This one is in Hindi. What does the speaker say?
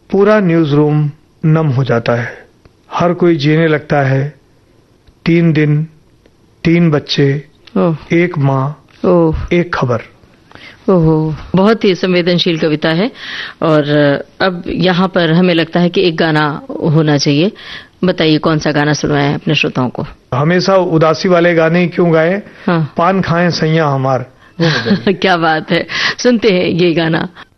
पूरा न्यूज रूम नम हो जाता है। हर कोई जीने लगता है। 3 दिन, 3 बच्चे, 1 माँ, 1 खबर। ओहो, बहुत ही संवेदनशील कविता है। और अब यहाँ पर हमें लगता है कि एक गाना होना चाहिए। बताइए कौन सा गाना सुनवाएं अपने श्रोताओं को? हमेशा उदासी वाले गाने क्यों गाएं? हाँ। पान खाएं सैया हमार। क्या बात है, सुनते हैं ये गाना।